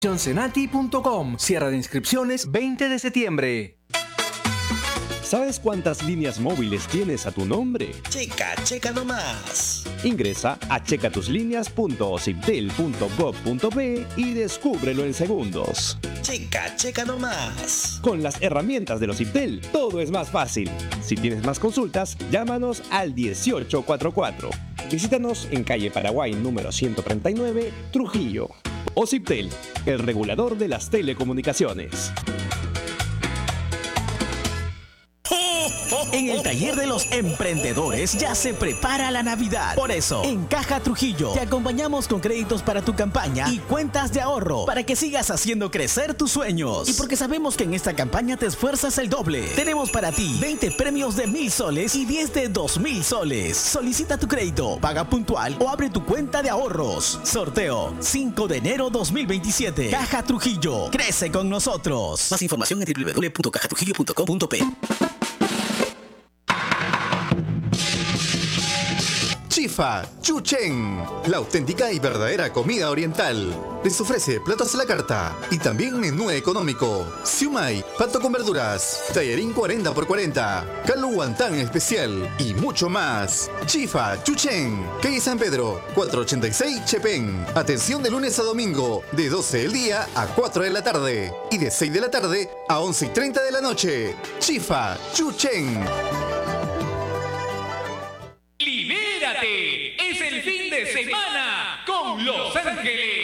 Cenati.com. Cierre de inscripciones 20 de septiembre. ¿Sabes cuántas líneas móviles tienes a tu nombre? Checa nomás. Ingresa a checatuslíneas.ociptel.gov.pe y descúbrelo en segundos. Checa nomás. Con las herramientas de Ociptel, todo es más fácil. Si tienes más consultas, llámanos al 1844. Visítanos en calle Paraguay número 139, Trujillo. Ociptel, el regulador de las telecomunicaciones. En el taller de los emprendedores ya se prepara la Navidad. Por eso, en Caja Trujillo te acompañamos con créditos para tu campaña y cuentas de ahorro para que sigas haciendo crecer tus sueños. Y porque sabemos que en esta campaña te esfuerzas el doble, tenemos para ti 20 premios de 1,000 soles y 10 de 2,000 soles. Solicita tu crédito, paga puntual o abre tu cuenta de ahorros. Sorteo 5 de enero 2027. Caja Trujillo, crece con nosotros. Más información en www.cajatrujillo.com.pe. Chifa Chuchen, la auténtica y verdadera comida oriental. Les ofrece platos a la carta y también menú económico. Siumai, pato con verduras, tallarín 40x40, caldo guantán especial y mucho más. Chifa Chuchen, calle San Pedro, 486 Chepén. Atención de lunes a domingo, de 12 del día a 4 de la tarde y de 6 de la tarde a 11:30 de la noche. Chifa Chuchen. ¡Libérate! ¡Es el fin de semana con Los Ángeles!